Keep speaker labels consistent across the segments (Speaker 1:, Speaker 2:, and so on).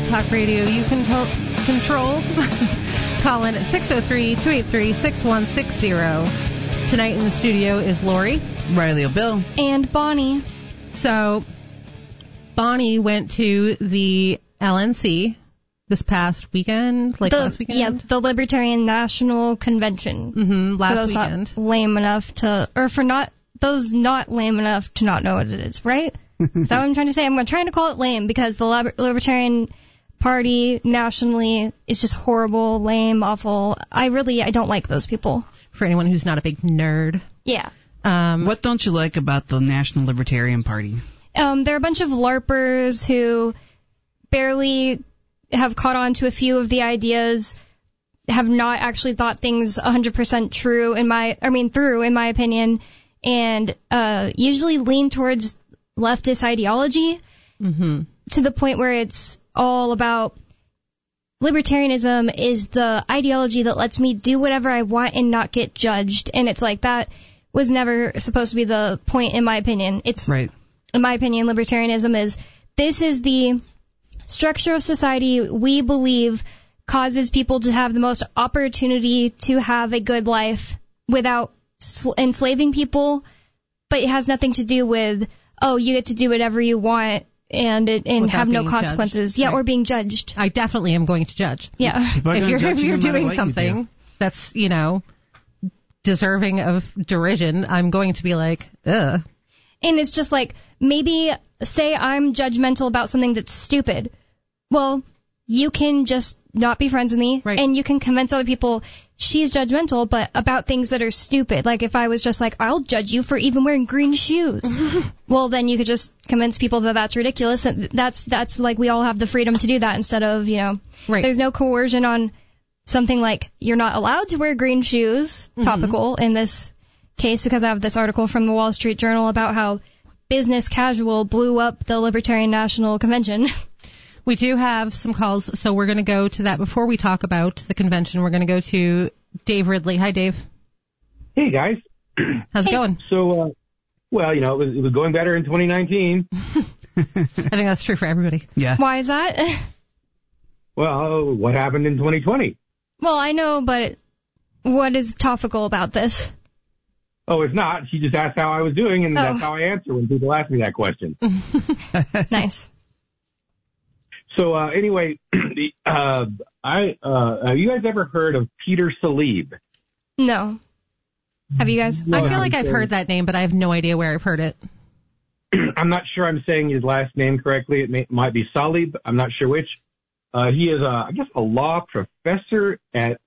Speaker 1: talk radio you can control. Call in at 603-283-6160. Tonight in the studio is Lori,
Speaker 2: Riley O'Bill,
Speaker 3: and Bonnie.
Speaker 1: So, Bonnie went to the LNC this past weekend, last weekend?
Speaker 3: Yeah, the Libertarian National Convention.
Speaker 1: Last weekend.
Speaker 3: Those not lame enough to not know what it is, right? Is that what I'm trying to say? I'm trying to call it lame because the Libertarian Party nationally is just horrible, lame, awful. I don't like those people.
Speaker 1: For anyone who's not a big nerd.
Speaker 3: Yeah.
Speaker 2: What don't you like about the National Libertarian Party?
Speaker 3: They're a bunch of LARPers who barely have caught on to a few of the ideas, have not actually thought things 100% true in my opinion, and usually lean towards leftist ideology to the point where it's all about libertarianism is the ideology that lets me do whatever I want and not get judged. And it's like that was never supposed to be the point, in my opinion. It's right. In my opinion, libertarianism is the structure of society we believe causes people to have the most opportunity to have a good life without enslaving people, but it has nothing to do with, you get to do whatever you want and have no consequences.
Speaker 1: Judged.
Speaker 3: Yeah,
Speaker 1: right.
Speaker 3: Or being judged.
Speaker 1: I definitely am going to judge.
Speaker 3: Yeah.
Speaker 1: If you're doing something that's, deserving of derision, I'm going to be like, ugh.
Speaker 3: And it's just like, maybe say I'm judgmental about something that's stupid. Well, you can just not be friends with me, right. And you can convince other people she's judgmental, but about things that are stupid. Like if I was just like, I'll judge you for even wearing green shoes. Well, then you could just convince people that that's ridiculous. And that's like we all have the freedom to do that instead of, right. There's no coercion on something like you're not allowed to wear green shoes, topical in this case, because I have this article from the Wall Street Journal about how business casual blew up the Libertarian National Convention.
Speaker 1: We do have some calls, so we're going to go to that. Before we talk about the convention, we're going to go to Dave Ridley. Hi, Dave.
Speaker 4: Hey, guys.
Speaker 1: How's it going?
Speaker 4: So, it was going better in 2019.
Speaker 1: I think that's true for everybody.
Speaker 2: Yeah.
Speaker 3: Why is that?
Speaker 4: Well, what happened in 2020?
Speaker 3: Well, I know, but what is topical about this?
Speaker 4: Oh, it's not. She just asked how I was doing, and that's how I answer when people ask me that question.
Speaker 3: Nice.
Speaker 4: So, anyway, have you guys ever heard of Peter Salib?
Speaker 3: No. Have you guys?
Speaker 1: I feel like I've heard that name, but I have no idea where I've heard it.
Speaker 4: I'm not sure I'm saying his last name correctly. It might be Salib. I'm not sure which. He is, a law professor at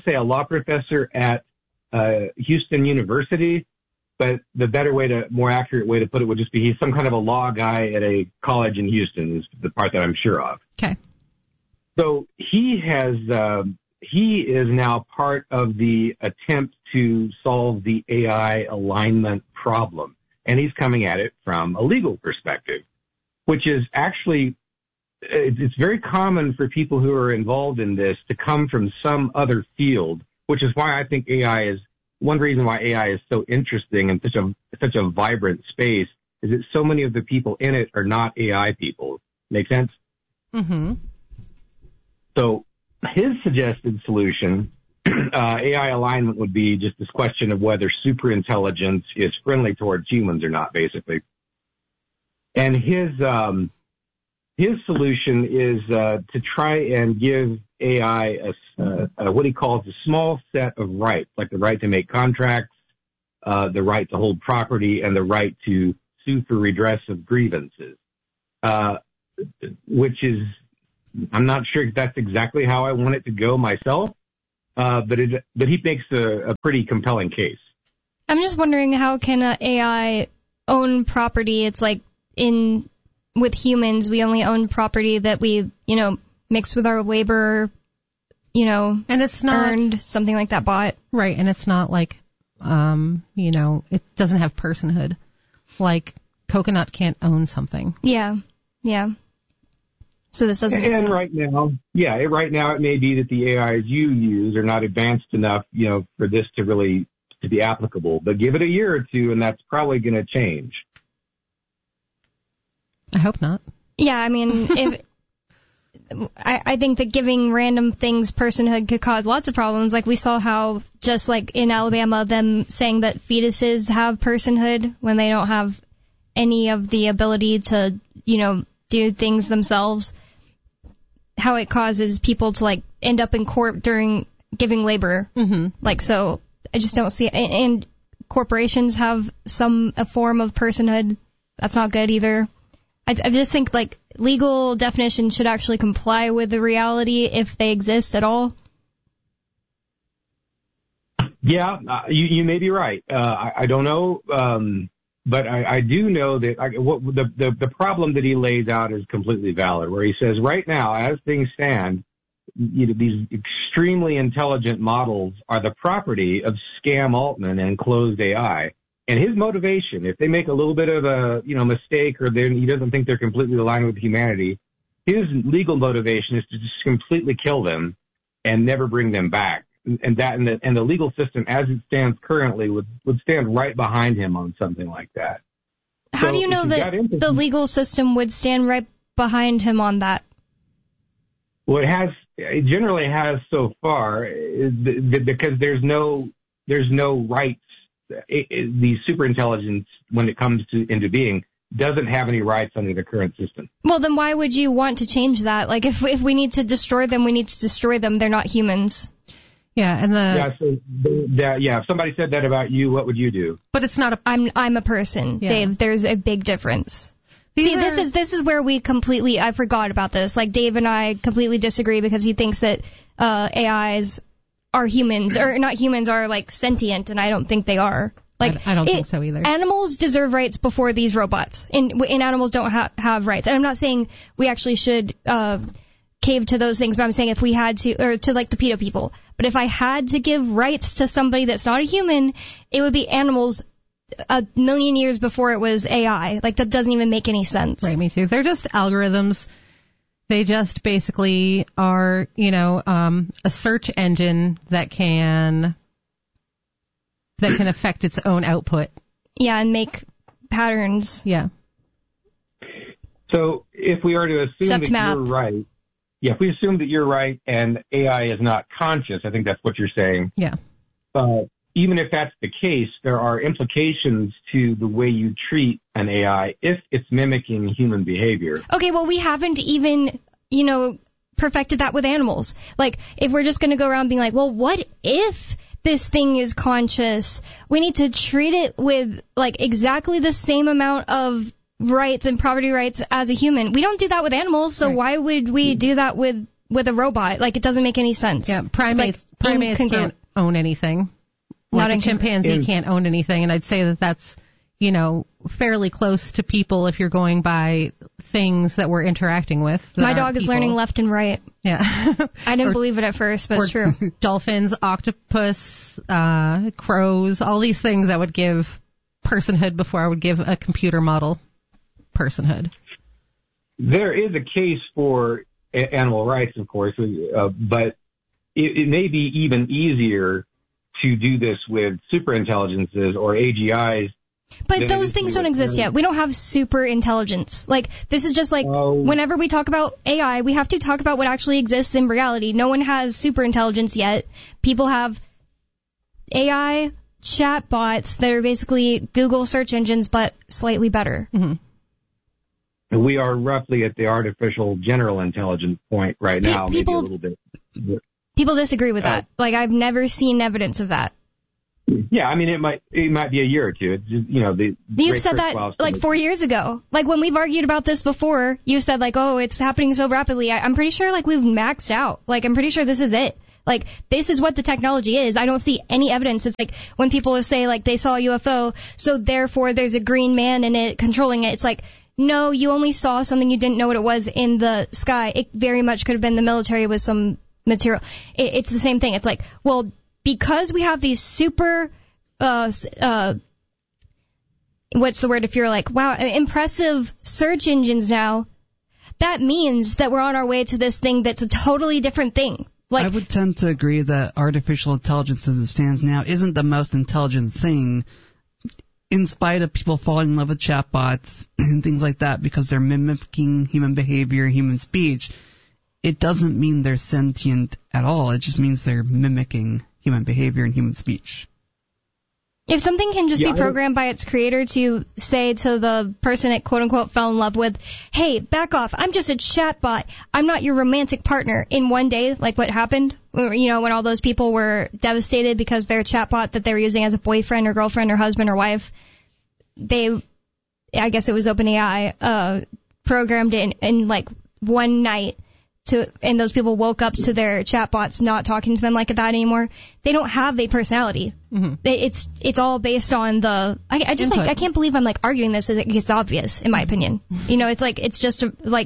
Speaker 4: Houston University. But the more accurate way to put it would just be he's some kind of a law guy at a college in Houston is the part that I'm sure of.
Speaker 1: Okay.
Speaker 4: So he is now part of the attempt to solve the AI alignment problem. And he's coming at it from a legal perspective, which is actually, it's very common for people who are involved in this to come from some other field, which is why I think one reason why AI is so interesting and such a vibrant space is that so many of the people in it are not AI people. Make sense?
Speaker 1: Mm-hmm.
Speaker 4: So his suggested solution, AI alignment, would be just this question of whether superintelligence is friendly towards humans or not, basically. And his solution is to try and give AI what he calls a small set of rights, like the right to make contracts, the right to hold property, and the right to sue for redress of grievances, which is, I'm not sure if that's exactly how I want it to go myself, but he makes a pretty compelling case.
Speaker 3: I'm just wondering, how can AI own property? It's like with humans, we only own property that we, mixed with our labor,
Speaker 1: and it's not
Speaker 3: earned, something like that, bought.
Speaker 1: Right, and it's not like, it doesn't have personhood. Like, Coconut can't own something.
Speaker 3: Yeah. So this doesn't make sense.
Speaker 4: Right now it may be that the AIs you use are not advanced enough, for this to really to be applicable. But give it a year or two, and that's probably going to change.
Speaker 1: I hope not.
Speaker 3: Yeah, I mean, I think that giving random things personhood could cause lots of problems. Like we saw how, just like in Alabama, them saying that fetuses have personhood when they don't have any of the ability to, do things themselves, how it causes people to, like, end up in court during giving labor.
Speaker 1: Mm-hmm.
Speaker 3: Like, so I just don't see it. And corporations have a form of personhood. That's not good either. I just think, like, legal definition should actually comply with the reality if they exist at all.
Speaker 4: Yeah, you may be right. I don't know, but I do know that the problem that he lays out is completely valid, where he says right now, as things stand, these extremely intelligent models are the property of Scam Altman and Closed AI. And his motivation, if they make a little bit of a mistake, or he doesn't think they're completely aligned with humanity, his legal motivation is to just completely kill them and never bring them back. And the legal system, as it stands currently, would stand right behind him on something like that.
Speaker 3: How do you know that the legal system would stand right behind him on that?
Speaker 4: Well, it generally has so far, because there's no rights. The superintelligence, when it comes into being, doesn't have any rights under the current system.
Speaker 3: Well, then why would you want to change that? Like, if we need to destroy them, we need to destroy them. They're not humans.
Speaker 1: Yeah, and
Speaker 4: if somebody said that about you, what would you do?
Speaker 1: But it's not
Speaker 3: I'm a person, yeah. Dave. There's a big difference. This is where I forgot about this. Like, Dave and I completely disagree because he thinks that AIs are humans, or not humans, are like sentient, and I don't think they are. Like,
Speaker 1: I don't think so either.
Speaker 3: Animals deserve rights before these robots, and animals don't have rights. And I'm not saying we actually should cave to those things, but I'm saying if we had to, or to like the PETA people. But if I had to give rights to somebody that's not a human, it would be animals 1 million years before it was AI. Like, that doesn't even make any sense.
Speaker 1: Right, me too. They're just algorithms. They just basically are, a search engine that can affect its own output.
Speaker 3: Yeah, and make patterns.
Speaker 1: Yeah.
Speaker 4: So if we are to assume you're right, if we assume that you're right and AI is not conscious, I think that's what you're saying.
Speaker 1: Yeah.
Speaker 4: Even if that's the case, there are implications to the way you treat an AI if it's mimicking human behavior.
Speaker 3: Okay, well, we haven't even, perfected that with animals. Like, if we're just going to go around being like, well, what if this thing is conscious? We need to treat it with, like, exactly the same amount of rights and property rights as a human. We don't do that with animals, so why would we do that with a robot? Like, it doesn't make any sense.
Speaker 1: Yeah, primates can't own anything. Like a chimpanzee can't own anything, and I'd say that that's, fairly close to people if you're going by things that we're interacting with.
Speaker 3: My dog is learning left and right.
Speaker 1: Yeah.
Speaker 3: I didn't believe it at first, but it's true.
Speaker 1: Dolphins, octopus, crows, all these things that would give personhood before I would give a computer model personhood.
Speaker 4: There is a case for animal rights, of course, but it may be even easier to do this with superintelligences or AGIs.
Speaker 3: But those things don't exist yet. We don't have super intelligence. Like, this is just like, whenever we talk about AI, we have to talk about what actually exists in reality. No one has super intelligence yet. People have AI chat bots that are basically Google search engines, but slightly better.
Speaker 1: Mm-hmm.
Speaker 4: We are roughly at the artificial general intelligence point right now, maybe a little bit.
Speaker 3: People disagree with that. Like, I've never seen evidence of that.
Speaker 4: Yeah, I mean, it might be a year or two. It's just,
Speaker 3: you've said that like 4 years ago. Like, when we've argued about this before, you said like, oh, it's happening so rapidly. I'm pretty sure like we've maxed out. Like, I'm pretty sure this is it. Like, this is what the technology is. I don't see any evidence. It's like when people say like they saw a UFO, so therefore there's a green man in it controlling it. It's like, no, you only saw something, you didn't know what it was in the sky. It very much could have been the military with some material. It's the same thing. It's like, well, because we have these super, what's the word if you're like, wow, impressive search engines now, that means that we're on our way to this thing that's a totally different thing. Like,
Speaker 2: I would tend to agree that artificial intelligence as it stands now isn't the most intelligent thing, in spite of people falling in love with chatbots and things like that because they're mimicking human behavior, human speech. it doesn't mean they're sentient at all. It just means they're mimicking human behavior and human speech.
Speaker 3: If something can just be programmed by its creator to say to the person it quote-unquote fell in love with, hey, back off, I'm just a chatbot, I'm not your romantic partner, in one day, like what happened, you know, when all those people were devastated because their chatbot that they were using as a boyfriend or girlfriend or husband or wife, I guess it was OpenAI, programmed it in like one night. And those people woke up to their chatbots not talking to them like that anymore. They don't have a personality. Mm-hmm. It's all based on the. I just like I can't believe I'm like arguing this. It's obvious in my opinion. You know, it's just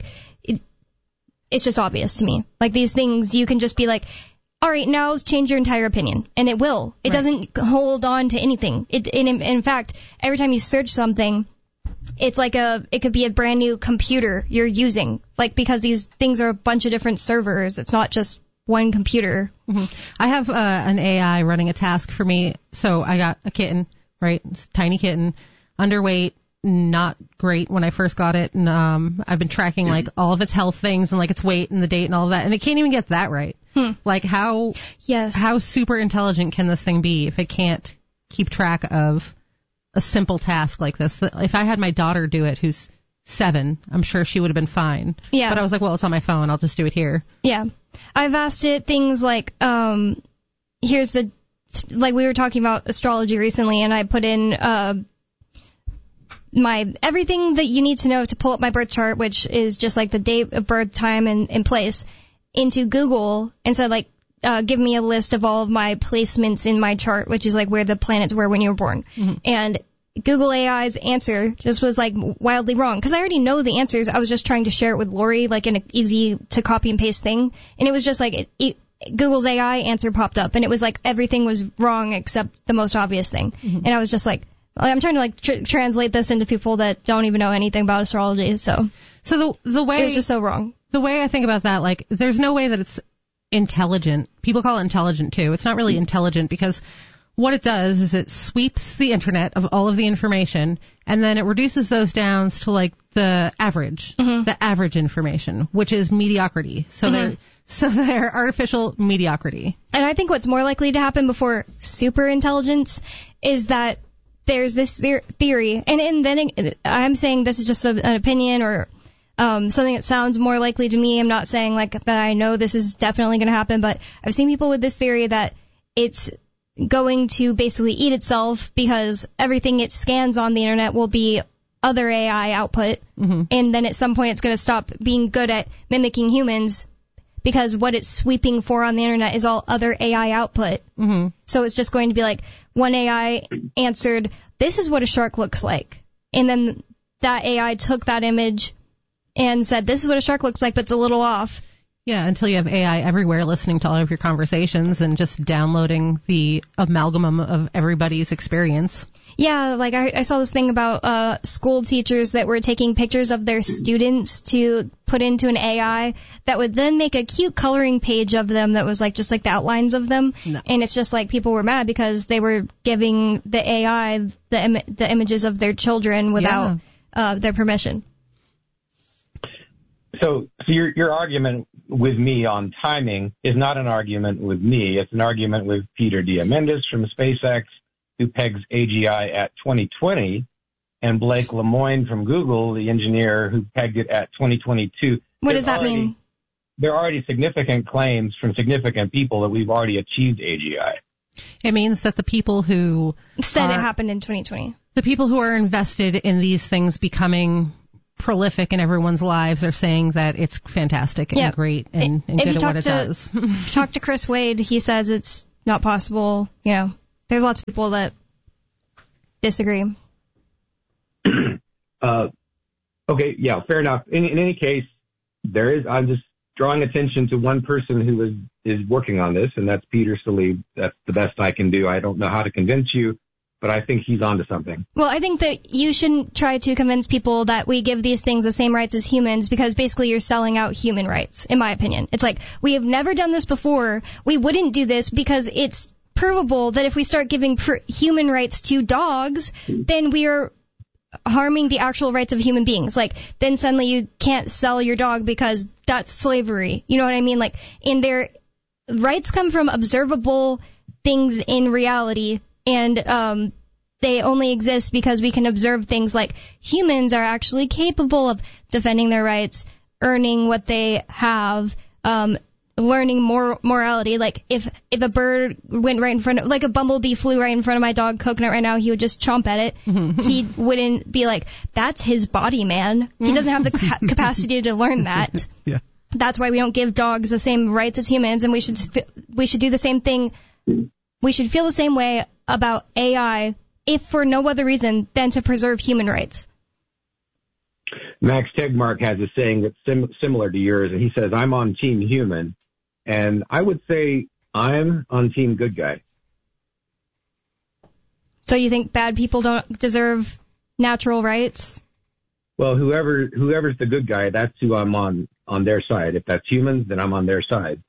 Speaker 3: obvious to me. Like these things, you can just be like, all right, now let's change your entire opinion, and it will. It doesn't hold on to anything. In fact, every time you search something, it's like it could be a brand new computer you're using, like because these things are a bunch of different servers. It's not just one computer.
Speaker 1: Mm-hmm. I have an AI running a task for me. So I got a kitten, right? Tiny kitten, underweight, not great when I first got it. And I've been tracking like all of its health things and like its weight and the date and all of that. And it can't even get that right. Like how super intelligent can this thing be if it can't keep track of a simple task like this? If I had my daughter do it, who's 7, I'm sure she would have been fine. Yeah. But I was like, well, it's on my phone. I'll just do it here.
Speaker 3: Yeah. I've asked it things like, like we were talking about astrology recently, and I put in my everything that you need to know to pull up my birth chart, which is just like the date of birth, time, and place, into Google, and said like, give me a list of all of my placements in my chart, which is like where the planets were when you were born. Mm-hmm. And Google AI's answer just was like wildly wrong, because I already know the answers. I was just trying to share it with Lori, like in an easy to copy and paste thing, and it was just like Google's AI answer popped up, and it was like everything was wrong except the most obvious thing. Mm-hmm. And I was just like, I'm trying to like translate this into people that don't even know anything about astrology. So the way it's just so wrong.
Speaker 1: The way I think about that, like, there's no way that it's intelligent. People call it intelligent too. It's not really intelligent, because what it does is it sweeps the internet of all of the information, and then it reduces those down to like the average information, which is mediocrity. So they're artificial mediocrity. And
Speaker 3: I think what's more likely to happen before super intelligence is that there's this theory, and then I'm saying this is just an opinion or something that sounds more likely to me. I'm not saying like that I know this is definitely going to happen, but I've seen people with this theory that it's going to basically eat itself, because everything it scans on the internet will be other AI output, and then at some point it's going to stop being good at mimicking humans, because what it's sweeping for on the internet is all other AI output. Mm-hmm. So it's just going to be like one AI answered, this is what a shark looks like, and then that AI took that image and said, this is what a shark looks like, but it's a little off.
Speaker 1: Yeah, until you have AI everywhere listening to all of your conversations and just downloading the amalgam of everybody's experience.
Speaker 3: Yeah, like I saw this thing about school teachers that were taking pictures of their students to put into an AI that would then make a cute coloring page of them that was like just like the outlines of them. No. And it's just like people were mad because they were giving the AI the images of their children without their permission.
Speaker 4: So your argument with me on timing is not an argument with me. It's an argument with Peter Diamandis from SpaceX, who pegs AGI at 2020, and Blake Lemoine from Google, the engineer who pegged it at 2022.
Speaker 3: What does that mean?
Speaker 4: There are already significant claims from significant people that we've already achieved AGI.
Speaker 1: It means that the people who
Speaker 3: said it happened in 2020.
Speaker 1: The people who are invested in these things becoming prolific in everyone's lives are saying that it's fantastic and great and good at what it does.
Speaker 3: Talk to Chris Wade. He says it's not possible. You know, there's lots of people that disagree.
Speaker 4: Okay, yeah, fair enough. In any case, I'm just drawing attention to one person who is working on this, and that's Peter Salib. That's the best I can do. I don't know how to convince you, but I think he's onto something.
Speaker 3: Well, I think that you shouldn't try to convince people that we give these things the same rights as humans, because basically you're selling out human rights, in my opinion. It's like, we have never done this before. We wouldn't do this because it's provable that if we start giving human rights to dogs, then we are harming the actual rights of human beings. Like, then suddenly you can't sell your dog because that's slavery. You know what I mean? Like, in their rights come from observable things in reality, and they only exist because we can observe things like humans are actually capable of defending their rights, earning what they have, learning morality. Like, if a bird went right in front of, like a bumblebee flew right in front of my dog Coconut right now, he would just chomp at it. He wouldn't be like, that's his body, man. He doesn't have the capacity to learn that.
Speaker 2: Yeah.
Speaker 3: That's why we don't give dogs the same rights as humans, and we should do the same thing. We should feel the same way about AI, if for no other reason than to preserve human rights.
Speaker 4: Max Tegmark has a saying that's similar to yours, and he says, I'm on Team Human, and I would say I'm on Team Good Guy.
Speaker 3: So you think bad people don't deserve natural rights?
Speaker 4: Well, whoever's the good guy, that's who I'm on their side. If that's humans, then I'm on their side.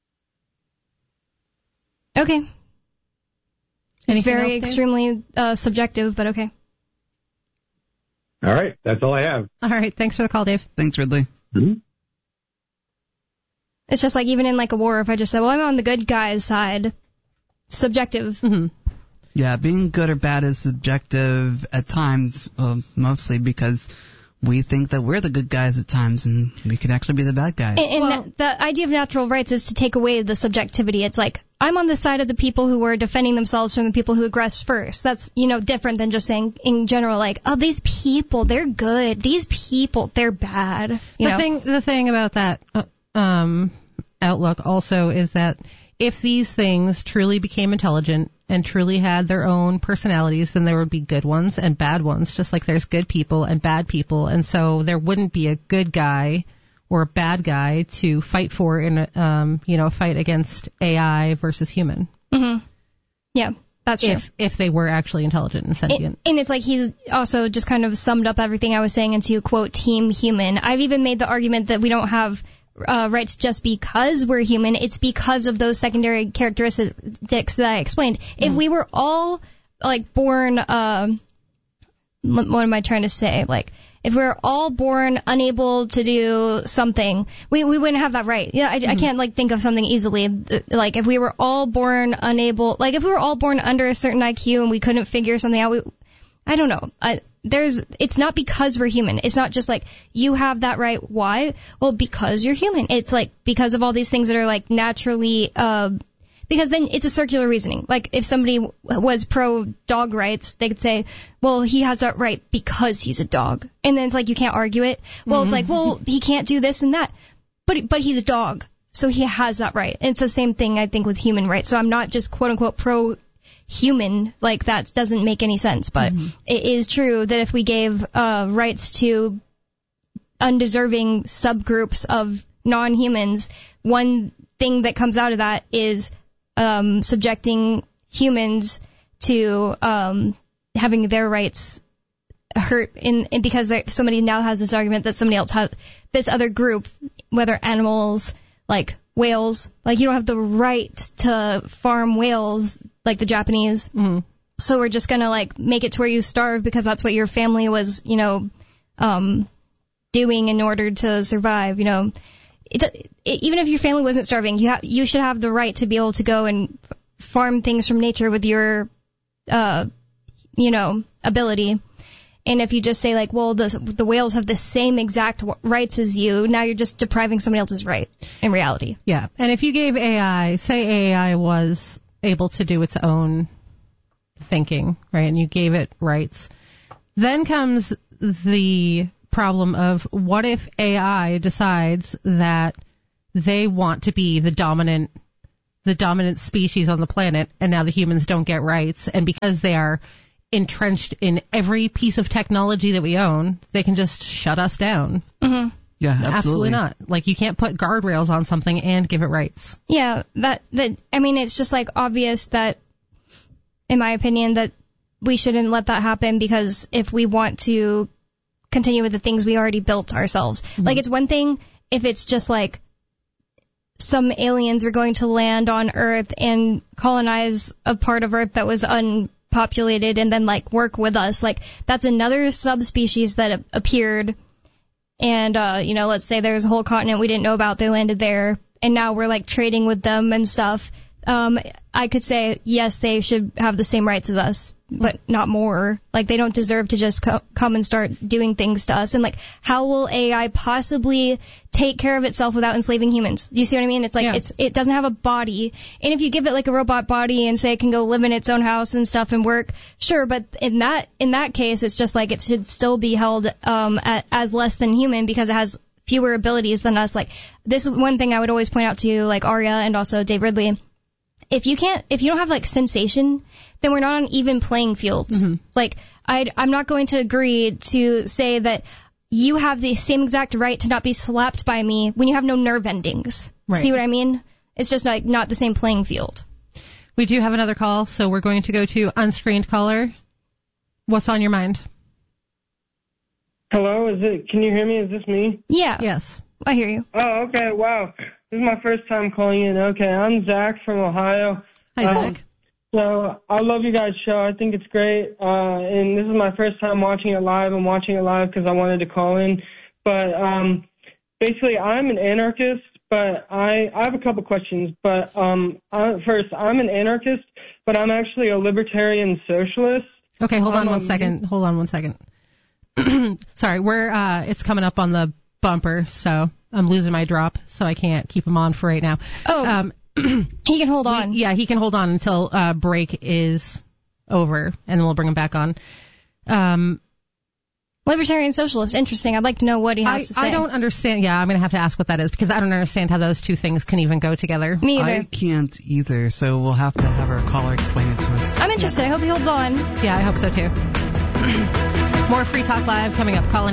Speaker 3: Okay. It's
Speaker 1: Anything
Speaker 3: very
Speaker 1: else,
Speaker 3: extremely subjective, but okay.
Speaker 4: All right, that's all I have.
Speaker 1: All right, thanks for the call, Dave.
Speaker 2: Thanks, Ridley.
Speaker 4: Mm-hmm.
Speaker 3: It's just like even in like a war, if I just said, well, I'm on the good guy's side, subjective.
Speaker 1: Mm-hmm.
Speaker 2: Yeah, being good or bad is subjective at times, mostly because we think that we're the good guys at times, and we could actually be the bad guys.
Speaker 3: And the idea of natural rights is to take away the subjectivity. It's like, I'm on the side of the people who were defending themselves from the people who aggressed first. That's, different than just saying in general, like, oh, these people, they're good. These people, they're bad.
Speaker 1: The thing about that outlook also is that if these things truly became intelligent and truly had their own personalities, then there would be good ones and bad ones, just like there's good people and bad people. And so there wouldn't be a good guy or a bad guy to fight for in a fight against AI versus human.
Speaker 3: Mm-hmm. Yeah, that's true.
Speaker 1: If they were actually intelligent and sentient.
Speaker 3: And it's like he's also just kind of summed up everything I was saying into, quote, Team Human. I've even made the argument that we don't have rights just because we're human. It's because of those secondary characteristics that I explained. If we were all like born, what am I trying to say? Like, if we were all born unable to do something, we wouldn't have that right. Yeah, I can't like think of something easily. Like, if we were all born unable, like if we were all born under a certain IQ and we couldn't figure something out, I don't know. It's not because we're human. It's not just like, you have that right. Why? Well, because you're human. It's like, because of all these things that are like naturally, because then it's a circular reasoning. Like, if somebody was pro dog rights, they could say, well, he has that right because he's a dog. And then it's like, you can't argue it. Well, it's like, well, he can't do this and that. But he's a dog, so he has that right. And it's the same thing, I think, with human rights. So I'm not just quote unquote pro human, like that doesn't make any sense, but it is true that if we gave rights to undeserving subgroups of non-humans, one thing that comes out of that is subjecting humans to having their rights hurt, and because somebody now has this argument that somebody else has this other group, whether animals like whales, like you don't have the right to farm whales like the Japanese. So we're just gonna like make it to where you starve because that's what your family was, doing in order to survive. Even if your family wasn't starving, you should have the right to be able to go and farm things from nature with your, ability. And if you just say like, well, the whales have the same exact rights as you, now you're just depriving somebody else's right in reality.
Speaker 1: Yeah. And if you gave say AI was able to do its own thinking, right, and you gave it rights, then comes the problem of what if AI decides that they want to be the dominant species on the planet, and now the humans don't get rights, and because they are entrenched in every piece of technology that we own, they can just shut us down.
Speaker 3: Mm-hmm.
Speaker 2: Yeah,
Speaker 1: absolutely not. Like, you can't put guardrails on something and give it rights.
Speaker 3: Yeah, it's just like obvious that, in my opinion, that we shouldn't let that happen, because if we want to continue with the things we already built ourselves, like, it's one thing if it's just like some aliens were going to land on Earth and colonize a part of Earth that was unpopular populated and then like work with us. Like that's another subspecies that appeared. And, let's say there's a whole continent we didn't know about. They landed there and now we're like trading with them and stuff. I could say, yes, they should have the same rights as us, but not more. Like, they don't deserve to just come and start doing things to us. And, like, how will AI possibly take care of itself without enslaving humans? Do you see what I mean? It's like, it doesn't have a body. And if you give it, like, a robot body and say it can go live in its own house and stuff and work, sure, but in that case, it's just like it should still be held as less than human because it has fewer abilities than us. Like, this is one thing I would always point out to you, like Arya and also Dave Ridley. If you don't have like sensation, then we're not on even playing fields. Mm-hmm. Like, I'm not going to agree to say that you have the same exact right to not be slapped by me when you have no nerve endings. Right. See what I mean? It's just like not the same playing field.
Speaker 1: We do have another call, so we're going to go to unscreened caller. What's on your mind?
Speaker 5: Hello, can you hear me? Is this me?
Speaker 3: Yeah.
Speaker 1: Yes.
Speaker 3: I hear you.
Speaker 5: Oh, okay, wow. This is my first time calling in. Okay, I'm Zach from Ohio.
Speaker 1: Hi, Zach.
Speaker 5: So I love you guys' show. I think it's great. And this is my first time watching it live. I'm watching it live because I wanted to call in. But basically, I'm an anarchist, but I have a couple questions. But first, I'm an anarchist, but I'm actually a libertarian socialist.
Speaker 1: Okay, hold on one second. Sorry, it's coming up on the bumper, so I'm losing my drop, so I can't keep him on for right now.
Speaker 3: Oh, he can hold on.
Speaker 1: He can hold on until break is over, and then we'll bring him back on.
Speaker 3: Libertarian socialist, interesting. I'd like to know what he has to say.
Speaker 1: I don't understand. Yeah, I'm going to have to ask what that is, because I don't understand how those two things can even go together.
Speaker 3: Me either.
Speaker 2: I can't either, so we'll have to have our caller explain it to us.
Speaker 3: I'm interested. I hope he holds on.
Speaker 1: Yeah, I hope so too. More Free Talk Live coming up. Call in